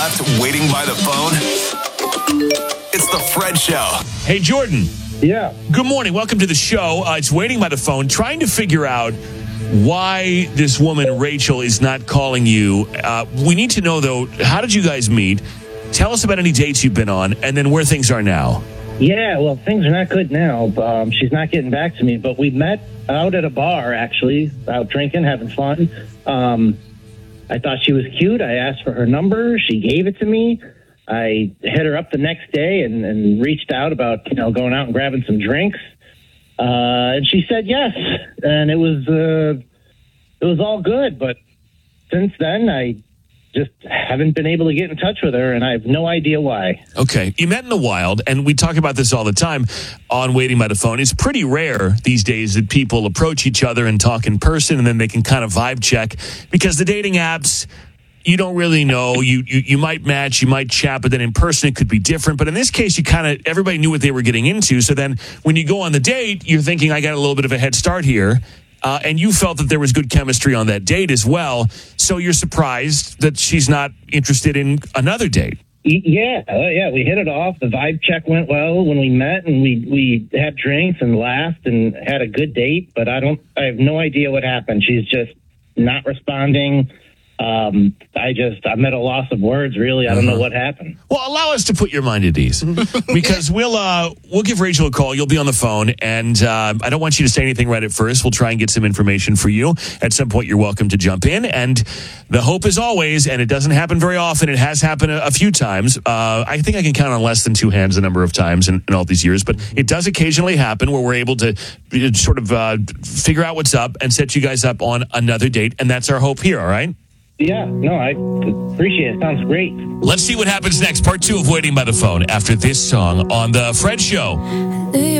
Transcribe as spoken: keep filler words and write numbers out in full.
left waiting by the phone? It's the Fred Show. Hey, Jordan. Yeah. Good morning. Welcome to the show. Uh, it's Waiting by the Phone, trying to figure out why this woman, Rachel, is not calling you. Uh, we need to know, though, how did you guys meet? Tell us about any dates you've been on, and then where things are now. Yeah, well, things are not good now. Um, she's not getting back to me, but we met out at a bar, actually, out drinking, having fun. Um, I thought she was cute. I asked for her number. She gave it to me. I hit her up the next day and, and reached out about, you know, going out and grabbing some drinks. Uh, and she said yes. And it was, uh, it was all good. But since then, I just haven't been able to get in touch with her, and I have no idea why. Okay. You met in the wild, and we talk about this all the time on Waiting by the Phone. It's pretty rare these days that people approach each other and talk in person, and then they can kind of vibe check, because the dating apps, you don't really know. You, you you might match, you might chat, but then in person it could be different. But in this case, you kind of, everybody knew what they were getting into. So then when you go on the date, you're thinking, I got a little bit of a head start here. Uh, and you felt that there was good chemistry on that date as well. So you're surprised that she's not interested in another date. Yeah, uh, yeah, we hit it off. The vibe check went well when we met, and we, we had drinks and laughed and had a good date. But I don't, I have no idea what happened. She's just not responding. Um, I just, I'm at a loss of words, really. I don't know what happened. Well, allow us to put your mind at ease, because we'll uh, we'll give Rachel a call. You'll be on the phone, and uh, I don't want you to say anything right at first. We'll try and get some information for you. At some point, you're welcome to jump in. And the hope is always, and it doesn't happen very often, it has happened a, a few times. Uh, I think I can count on less than two hands the number of times in, in all these years, but it does occasionally happen where we're able to uh, sort of uh, figure out what's up and set you guys up on another date, and that's our hope here, all right? Yeah, no, I appreciate it. Sounds great. Let's see what happens next. Part two of Waiting by the Phone after this song on The Fred Show.